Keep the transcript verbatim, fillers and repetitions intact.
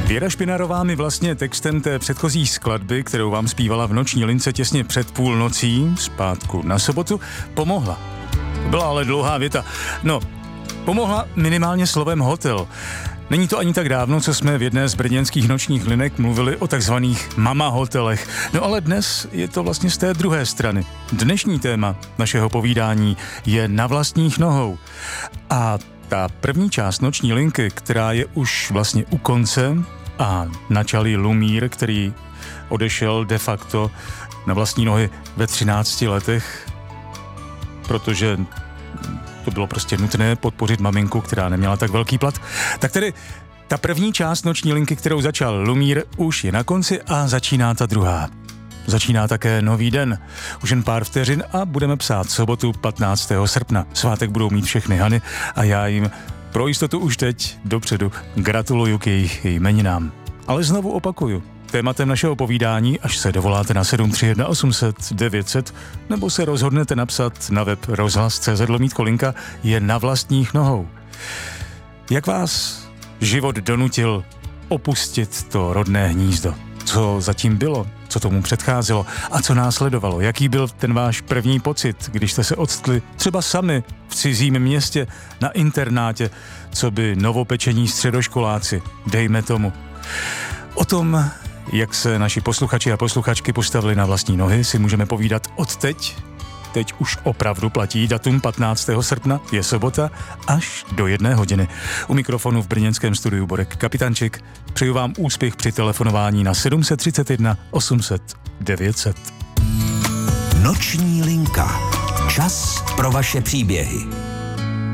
Věra Špinarová mi vlastně textem té předchozí skladby, kterou vám zpívala v noční lince těsně před půlnocí, zpátku na sobotu, pomohla. Byla ale dlouhá věta. No, pomohla minimálně slovem hotel. Není to ani tak dávno, co jsme v jedné z brněnských nočních linek mluvili o takzvaných mama hotelech. No ale dnes je to vlastně z té druhé strany. Dnešní téma našeho povídání je Na vlastních nohou. A ta první část noční linky, která je už vlastně u konce a načal ji Lumír, který odešel de facto na vlastní nohy ve třinácti letech, protože to bylo prostě nutné podpořit maminku, která neměla tak velký plat. Tak tedy ta první část noční linky, kterou začal Lumír, už je na konci a začíná ta druhá. Začíná také nový den. Už jen pár vteřin a budeme psát sobotu patnáctého srpna. Svátek budou mít všechny Hany a já jim pro jistotu už teď dopředu gratuluju k jejich jmeninám. Ale znovu opakuju, tématem našeho povídání, až se dovoláte na sedm tři jedna osm set devět set nebo se rozhodnete napsat na web rozhlas tečka cé zet lomítko linka, je Na vlastních nohou. Jak vás život donutil opustit to rodné hnízdo? Co zatím bylo? Co tomu předcházelo? A co následovalo? Jaký byl ten váš první pocit, když jste se odstli třeba sami v cizím městě, na internátě, co by novopečení středoškoláci, dejme tomu. O tom, jak se naši posluchači a posluchačky postavili na vlastní nohy, si můžeme povídat od teď. Teď už opravdu platí datum patnáctého srpna, je sobota, až do jedné hodiny. U mikrofonu v brněnském studiu Borek Kapitančik. Přeju vám úspěch při telefonování na sedm tři jedna osm set devět set. Noční linka. Čas pro vaše příběhy.